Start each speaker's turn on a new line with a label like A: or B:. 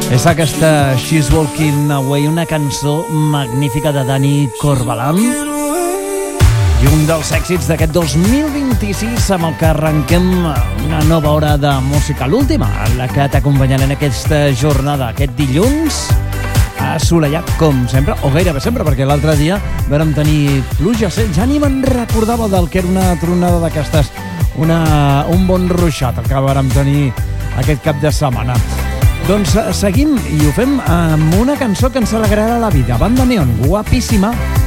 A: És aquesta She's Walking Away, una cançó magnífica de Dani Corbalan i un dels èxits d'aquest 2026 amb el que arrenquem una nova hora de música, l'última, la que t'acompanyarà en aquesta jornada, aquest dilluns assolellat com sempre, o gairebé sempre, perquè l'altre dia vam tenir pluja, ja ni me'n recordava del que era una tronada d'aquestes, un bon ruixat el que vam tenir aquest cap de setmana. Doncs seguim i ho fem amb una cançó que ens alegrarà la vida. Banda Neon, guapíssima,